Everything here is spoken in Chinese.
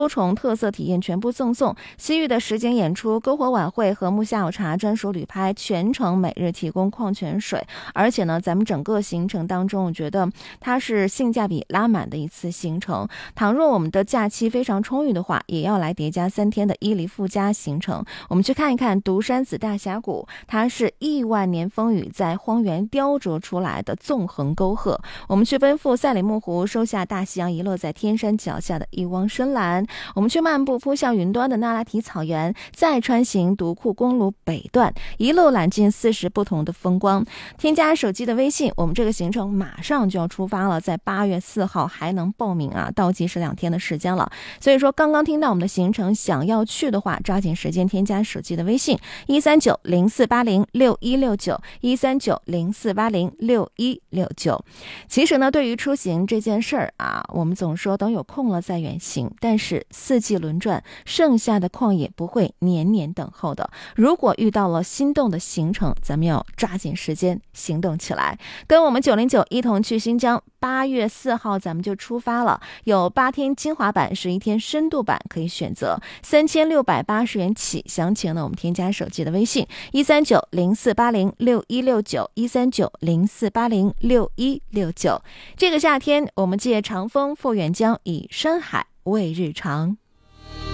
多重特色体验全部赠送，西域的实景演出、篝火晚会、和睦下午茶、专属旅拍，全程每日提供矿泉水。而且呢，咱们整个行程当中，我觉得它是性价比拉满的一次行程。倘若我们的假期非常充裕的话，也要来叠加3天的伊犁附加行程。我们去看一看独山子大峡谷，它是亿万年风雨在荒原雕琢出来的纵横沟壑。我们去奔赴赛里木湖，收下大西洋遗落在天山脚下的一汪深蓝。我们去漫步扑向云端的那拉提草原，再穿行独库公路北段，一路揽尽40不同的风光。添加手机的微信，我们这个行程马上就要出发了，在8月4号还能报名啊，倒计时2天的时间了。所以说刚刚听到我们的行程，想要去的话，抓紧时间添加手机的微信13904806169，13904806169。其实呢，对于出行这件事儿啊，我们总说等有空了再远行，但是4季轮转，剩下的旷野不会年年等候的。如果遇到了心动的行程，咱们要抓紧时间行动起来，跟我们909一同去新疆。8月4号咱们就出发了，有8天精华版、11天深度版可以选择，3680元起。详情呢，我们添加手机的微信13904806169，13904806169。这个夏天，我们借长风赴远疆，以山海为日常。